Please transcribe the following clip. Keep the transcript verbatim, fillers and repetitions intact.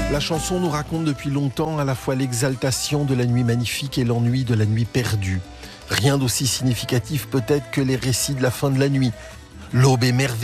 La chanson nous raconte depuis longtemps à la fois l'exaltation de la nuit magnifique et l'ennui de la nuit perdue. Rien d'aussi significatif peut-être que les récits de la fin de la nuit. L'aube est merveilleuse.